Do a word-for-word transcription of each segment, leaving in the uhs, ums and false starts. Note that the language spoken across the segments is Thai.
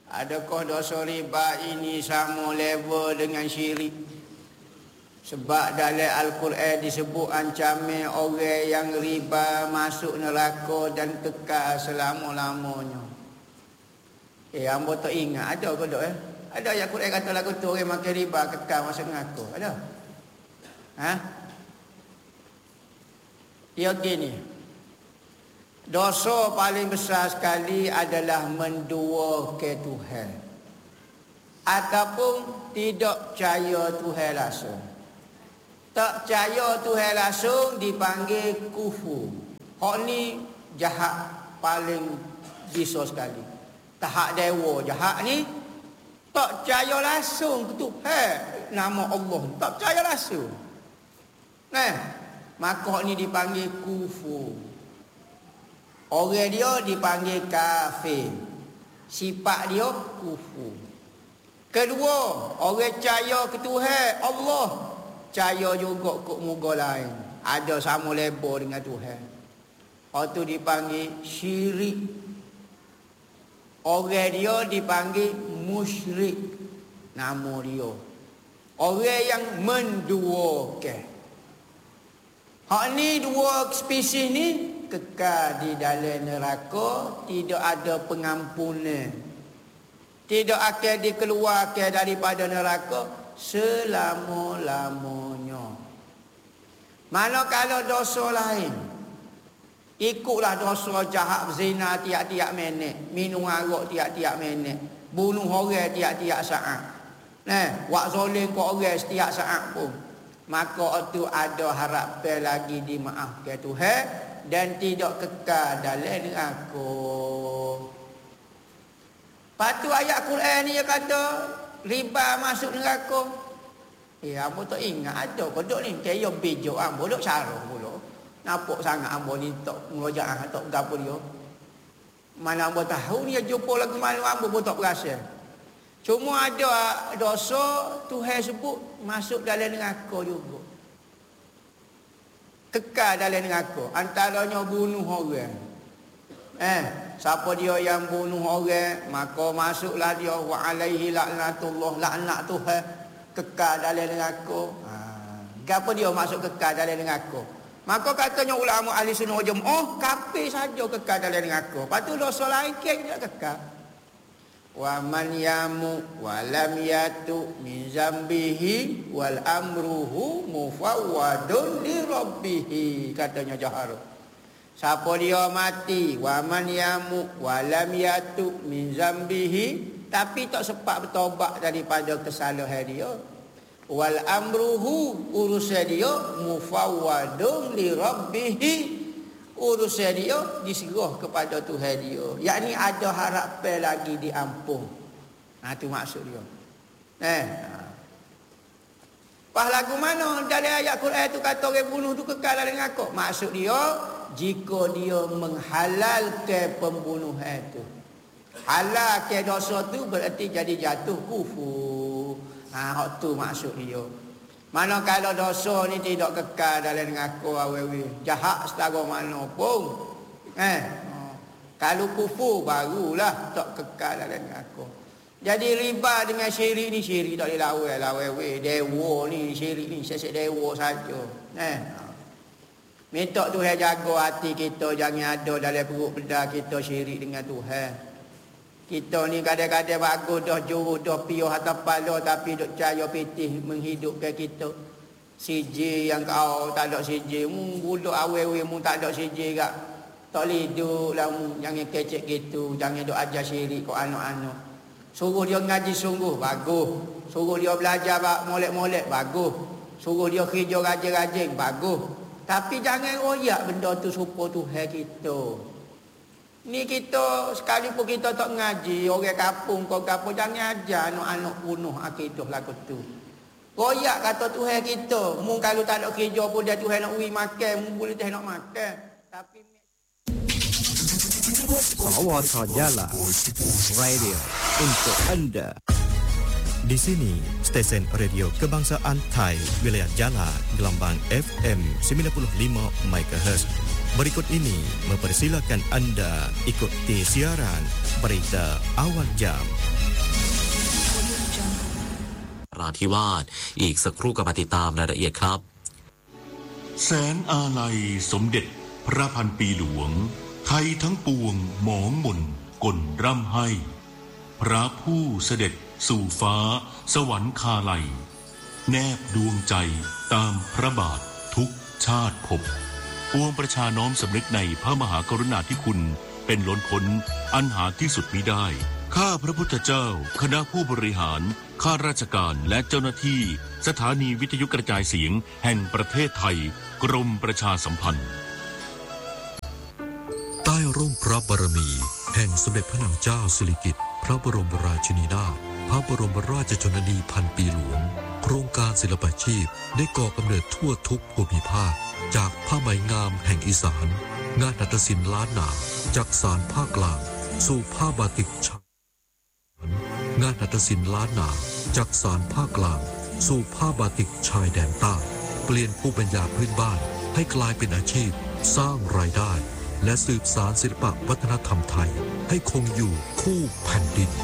Adakah dosa riba ini sama level dengan syirik? Sebab dalam Al-Quran disebut ancaman orang yang riba masuk neraka dan kekal selama-lamanya. Eh, hamba tak ingat. Ada ke tak eh? Ada ayat Quran kata lagu tu orang makan riba kekal masuk neraka. Ada? Ha? Dia gini. Dosa paling besar sekali adalah mendua ke Tuhan. Ataupun tidak percaya Tuhan langsung. Tak percaya Tuhan langsung dipanggil kufur. Hak ni jahat paling bisa sekali. Tahap dewa jahat ni tak percaya langsung ke Tuhan nama Allah. Tak percaya langsung. Nah, maka hak ni dipanggil kufur. Orang dia dipanggil kafir. Sifat dia kufur. Kedua, orang percaya ke Tuhan Allah, percaya juga ke muka lain. Ada sama lebar dengan Tuhan. Itu dipanggil syirik. Orang dia dipanggil musyrik. Nama dia. Orang yang menduakan. Hak ni dua spesies ni kekal di dalam neraka, tidak ada pengampunan. Tidak akan dikeluarkan daripada neraka selama-lamanya. Mana kalau dosa lain, ikutlah dosa jahat zina tiap-tiap minit, minum arak tiap-tiap minit, bunuh orang tiap-tiap saat. Nah, buat zalim ke orang setiap saat pun. Maka itu ada harapan lagi dimaafkan Tuhan dan tidak kekal dalam neraka. Patu ayat Quran ni dia kata riba masuk neraka. Eh, hamba tak ingat ada kodok ni. Kaya bijak hamba duk sarung pula. Nampak sangat hamba ni tak merojak tak gapo dia. Mana hamba tahu ni jumpa lagu mana hamba pun tak berasa. Cuma ada dosa Tuhan sebut masuk dalam neraka juga. Kekal dalam neraka. Antaranya bunuh orang. Eh, siapa dia yang bunuh orang, maka masuklah dia wa alaihi laknatullah, laknat Tuhan, kekal dalam neraka. Ha, gapo dia masuk kekal dalam neraka? Maka katanya ulama ahli sunnah wal jamaah, kafir saja kekal dalam neraka. Patu dosa lain ke tidak kekal. Wa man yamu wa lam yatu min zambihi wal amruhu mufawwadun li rabbih, katanya Jahar. Siapa dia mati wa man yamu wa lam yatu min zambihi, tapi tak sempat bertaubat daripada kesalahan dia, wal amruhu, urusan dia mufawwadun li rabbih, urusan dia diserah kepada Tuhan dia. Yakni ada harapan lagi diampun. Nah, tu maksud dia. Eh. Pas lagu mana dalam ayat Quran tu kata orang bunuh tu kekal dalam neraka? Maksud dia jika dia menghalalkan pembunuhan tu. Halalkan dosa tu berarti jadi jatuh kufur. Ha, hak tu maksud dia. Mana kalau dosa ni tidak kekal dalam neraka awewe, jahat setara mana pun. Eh, kalau kufur barulah tak kekal dalam neraka. Jadi riba dengan syirik ni, syirik tak dilawai lawewe. Dewa ni syirik ni sesek dewa saja. Eh. Minta Tuhan jaga hati kita, jangan ada dalam perut bedah kita syirik dengan Tuhan. Kita ni kadang-kadang bagus dah jurus dah piuh atas kepala, tapi duk cahaya pitih menghidupkan kita. Siji yang kau tak ada siji, mu budak awewe mu tak ada siji gak. Tak liduk lah mu, jangan kecek gitu, jangan duk ajar syirik kau anak-anak. Suruh dia ngaji sungguh bagus, suruh dia belajar molek-molek bagus, suruh dia kerja rajin-rajin bagus. Tapi jangan royak benda tu serupa Tuhan kita. Ni kita sekalipun kita tak ngaji, orang kampung kau kampung, jangan ajar anak-anak bunuh akidah lagu tu. Royak kata Tuhan kita, mu kalau tak ada kerja pun dia Tuhan nak ui makan, mu boleh Tuhan nak makan. Tapi Kawasa Jala Radio untuk anda. Di sini stesen radio kebangsaan Thai wilayah Jala Gelambang F M sembilan puluh lima megahertz. Berikut ini mempersilakan Anda ikuti siaran berita awal jam. ราธิวาสอีกสักครู่ก็มาติดตามรายละเอียดครับแสนอาลัยสมเด็จพระพันปีหลวงไทยทั้งปวงหมองมนกลร่ำให้พระผู้เสด็จสู่ฟ้าสวรรคาลัยแนบดวงใจตามพระบาททุกชาติภพปวงประชาน้อมสำนึกในพระมหากรุณาธิคุณเป็นล้นพ้นอันหาที่สุดมิได้ข้าพระพุทธเจ้าคณะผู้บริหารข้าราชการและเจ้าหน้าที่สถานีวิทยุกระจายเสียงแห่งประเทศไทยกรมประชาสัมพันธ์ใต้ร่มพระบารมีแห่งสมเด็จพระนางเจ้าสิริกิติ์พระบรมราชินีนาถพระบรมราชชนนีพันปีหลวงโครงการศิลปาชีพได้ก่อกำเนิดทั่วทุกภูมิภาคจากผ้าไหมงามแห่งอีสานงานหัตถศิลป์ล้านนาจากสานภาคกลางสู่ผ้าบาติกชางานหัตถศิลป์ล้านนาจากสานภาคกลางสู่ผ้าบาติกชายแดนใต้เปลี่ยนภูมิปัญญาพื้นบ้านให้กลายเป็นอาชีพสร้างรายได้และสืบสานศิลปวัฒนธรรมไทยให้คงอยู่คู่แผ่นดิน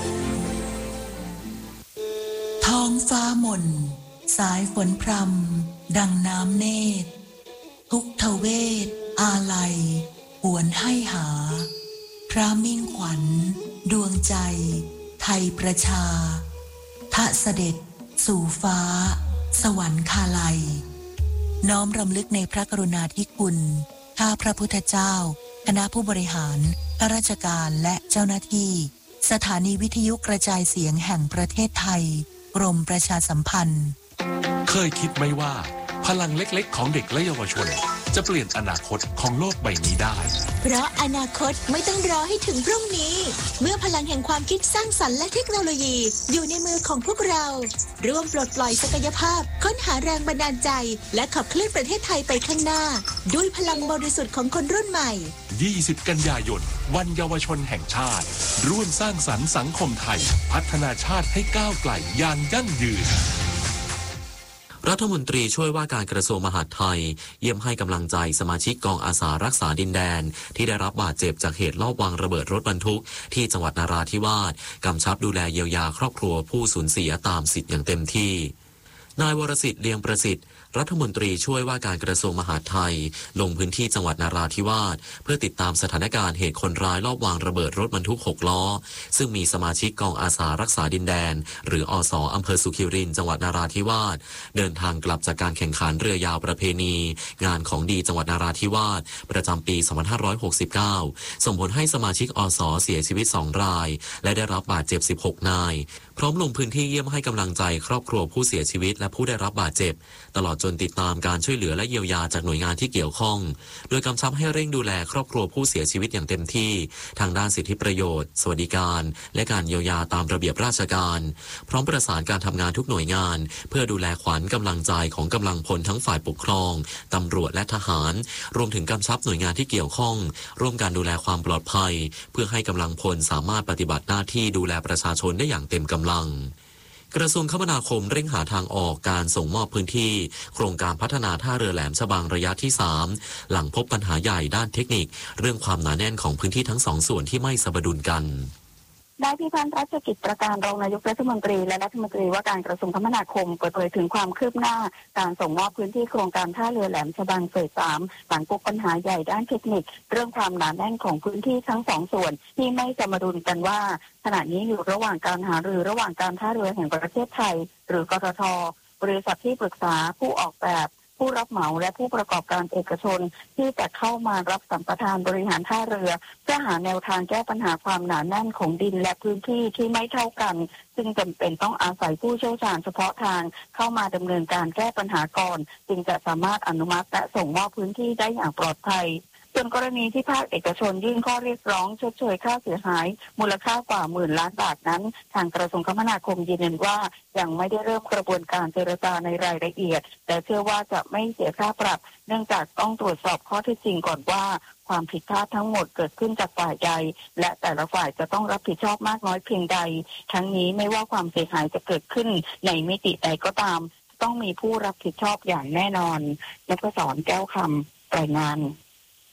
ท้องฟ้ามนสายฝนพรำดังน้ำเนตรทุกทเวทอาลัยหวนให้หาพระมิ่งขวัญดวงใจไทยประชาทะเสด็จสู่ฟ้าสวรรคาลัยน้อมรำลึกในพระกรุณาธิคุณข้าพระพุทธเจ้าคณะผู้บริหารข้าราชการและเจ้าหน้าที่สถานีวิทยุกระจายเสียงแห่งประเทศไทยกรมประชาสัมพันธ์เคยคิดไหมว่าพลังเล็กๆของเด็กและเยาวชนจะเปลี่ยนอนาคตของโลกใบนี้ได้เพราะอนาคตไม่ต้องรอให้ถึงพรุ่งนี้เมื่อพลังแห่งความคิดสร้างสรรค์และเทคโนโลยีอยู่ในมือของพวกเราร่วมปลดปล่อยศักยภาพค้นหาแรงบันดาลใจและขับเคลื่อนประเทศไทยไปข้างหน้าด้วยพลังบริสุทธิ์ของคนรุ่นใหม่ยี่สิบกันยายนวันเยาวชนแห่งชาติร่วมสร้างสรรค์สังคมไทยพัฒนาชาติให้ก้าวไกลอย่างยั่งยืนรัฐมนตรีช่วยว่าการกระทรวงมหาดไทยเยี่ยมให้กำลังใจสมาชิกกองอาสารักษาดินแดนที่ได้รับบาดเจ็บจากเหตุลอบวางระเบิดรถบรรทุกที่จังหวัดนราธิวาสกำชับดูแลเยียวยาครอบครัวผู้สูญเสียตามสิทธิ์อย่างเต็มที่นายวรสิทธิ์เลียงประสิทธิ์รัฐมนตรีช่วยว่าการกระทรวงมหาดไทยลงพื้นที่จังหวัดนราธิวาสเพื่อติดตามสถานการณ์เหตุคนร้ายลอบวางระเบิดรถบรรทุกหกล้อซึ่งมีสมาชิกกองอาสารักษาดินแดนหรืออส.อำเภอสุขิรินทร์จังหวัดนราธิวาสเดินทางกลับจากการแข่งขันเรือยาวประเพณีงานของดีจังหวัดนราธิวาสประจำปีสองพันห้าร้อยหกสิบเก้าส่งผลให้สมาชิกอส.เสียชีวิตสองรายและได้รับบาดเจ็บสิบหกนายพร้อมลงพื้นที่เยี่ยมให้กำลังใจครอบครัวผู้เสียชีวิตและผู้ได้รับบาดเจ็บตลอดจนติดตามการช่วยเหลือและเยียวยาจากหน่วยงานที่เกี่ยวข้องโดยกำชับให้เร่งดูแลครอบครัวผู้เสียชีวิตอย่างเต็มที่ทางด้านสิทธิประโยชน์สวัสดิการและการเยียวยาตามระเบียบราชการพร้อมประสานการทำงานทุกหน่วยงานเพื่อดูแลขวัญกำลังใจของกำลังพลทั้งฝ่ายปกครองตำรวจและทหารรวมถึงกำชับหน่วยงานที่เกี่ยวข้องร่วมกันดูแลความปลอดภัยเพื่อให้กำลังพลสามารถปฏิบัติหน้าที่ดูแลประชาชนได้อย่างเต็มกำลังกระทรวงคมนาคมเร่งหาทางออกการส่งมอบพื้นที่โครงการพัฒนาท่าเรือแหลมฉบังระยะที่สามหลังพบปัญหาใหญ่ด้านเทคนิคเรื่องความหนาแน่นของพื้นที่ทั้งสองส่วนที่ไม่สมดุลกันนายพิพัฒน์รัชกิจประการรองนายกรัฐมนตรีและรัฐมนตรีว่าการกระทรวงคมนาคมเปิดเผยถึงความคืบหน้าการส่งมอบพื้นที่โครงการท่าเรือแหลมฉบังเฟสสามหลังพบปัญหาใหญ่ด้านเทคนิคเรื่องความหนาแน่นของพื้นที่ทั้งสองส่วนที่ไม่สมดุลกันว่าขณะนี้อยู่ระหว่างการหารือระหว่างการท่าเรือแห่งประเทศไทยหรือกทท.บริษัทที่ปรึกษาผู้ออกแบบผู้รับเหมาและผู้ประกอบการเอกชนที่จะเข้ามารับสัมปทานบริหารท่าเรือเพื่อหาแนวทางแก้ปัญหาความหนาแน่นของดินและพื้นที่ที่ไม่เท่ากันซึ่งจำเป็นต้องอาศัยผู้เชี่ยวชาญเฉพาะทางเข้ามาดำเนินการแก้ปัญหาก่อนจึงจะสามารถอนุมัติและส่งมอบพื้นที่ได้อย่างปลอดภัยส่วนกรณีที่ภาคเอกชนยื่นข้อเรียกร้องชดเชยค่าเสียหายมูลค่ากว่าหมื่นล้านบาทนั้นทางกระทรวงคมนาคมยืนยันว่ายังไม่ได้เริ่มกระบวนการเจรจาในรายละเอียดแต่เชื่อว่าจะไม่เสียค่าปรับเนื่องจากต้องตรวจสอบข้อเท็จจริงก่อนว่าความผิดพลาดทั้งหมดเกิดขึ้นจากฝ่ายใดและแต่ละฝ่ายจะต้องรับผิดชอบมากน้อยเพียงใดทั้งนี้ไม่ว่าความเสียหายจะเกิดขึ้นในมิติใดก็ตามต้องมีผู้รับผิดชอบอย่างแน่นอนนพศรแก้วคำรายงาน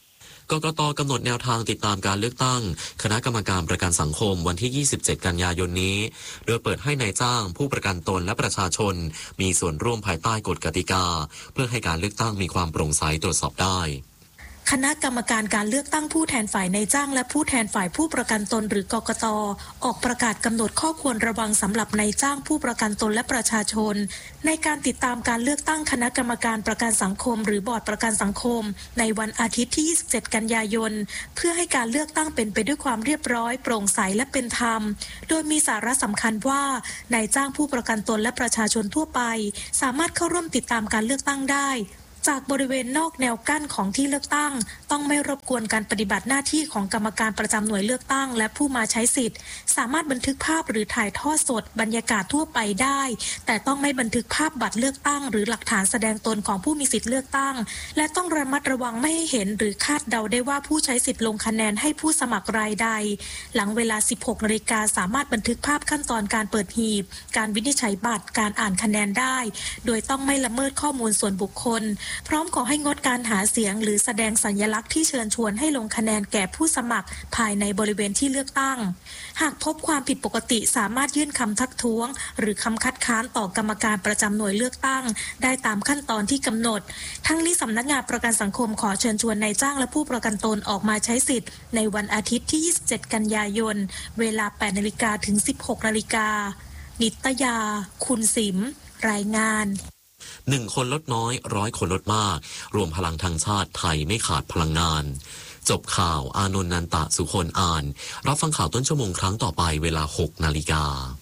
กกต.กำหนดแนวทางติดตามการเลือกตั้งคณะกรรมการประกันสังคมวันที่ยี่สิบเจ็ดกันยายนนี้โดยเปิดให้นายจ้างผู้ประกันตนและประชาชนมีส่วนร่วมภายใต้กฎกติกาเพื่อให้การเลือกตั้งมีความโปร่งใสตรวจสอบได้คณะกรรมการการเลือกตั้งผู้แทนฝ่ายนายจ้างและผู้แทนฝ่ายผู้ประกันตนหรือกกต.ออกประกาศกำหนดข้อควรระวังสำหรับนายจ้างผู้ประกันตนและประชาชนในการติดตามการเลือกตั้งคณะกรรมการประกันสังคมหรือบอร์ดประกันสังคมในวันอาทิตย์ที่ยี่สิบเจ็ดกันยายนเพื่อให้การเลือกตั้งเป็นไปด้วยความเรียบร้อยโปร่งใสและเป็นธรรมโดยมีสาระสำคัญว่านายจ้างผู้ประกันตนและประชาชนทั่วไปสามารถเข้าร่วมติดตามการเลือกตั้งได้จากบริเวณนอกแนวกั้นของที่เลือกตั้งต้องไม่รบกวนการปฏิบัติหน้าที่ของกรรมการประจำหน่วยเลือกตั้งและผู้มาใช้สิทธิ์สามารถบันทึกภาพหรือถ่ายทอดสดบรรยากาศทั่วไปได้แต่ต้องไม่บันทึกภาพบัตรเลือกตั้งหรือหลักฐานแสดงตนของผู้มีสิทธิ์เลือกตั้งและต้องระมัดระวังไม่ให้เห็นหรือคาดเดาได้ว่าผู้ใช้สิทธิ์ลงคะแนนให้ผู้สมัครรายใดหลังเวลา สิบหกนาฬิกาสามารถบันทึกภาพขั้นตอนการเปิดหีบการวินิจฉัยบัตรการอ่านคะแนนได้โดยต้องไม่ละเมิดข้อมูลส่วนบุคคลพร้อมขอให้งดการหาเสียงหรือแสดงสัญลักษณ์ที่เชิญชวนให้ลงคะแนนแก่ผู้สมัครภายในบริเวณที่เลือกตั้งหากพบความผิดปกติสามารถยื่นคำทักท้วงหรือคำคัดค้านต่อกรรมการประจำหน่วยเลือกตั้งได้ตามขั้นตอนที่กำหนดทั้งนี้สำนักงานประกันสังคมขอเชิญชวนนายจ้างและผู้ประกันตนออกมาใช้สิทธิ์ในวันอาทิตย์ที่ยี่สิบเจ็ดกันยายนเวลา แปดนาฬิกา ถึง สิบหกนาฬิกานิตยาคุณสิมรายงานหนึ่งคนลดน้อยร้อยคนลดมากรวมพลังทางชาติไทยไม่ขาดพลังงานจบข่าวอานนท์นันตะสุคนอ่านรับฟังข่าวต้นชั่วโมงครั้งต่อไปเวลาหกนาฬิกา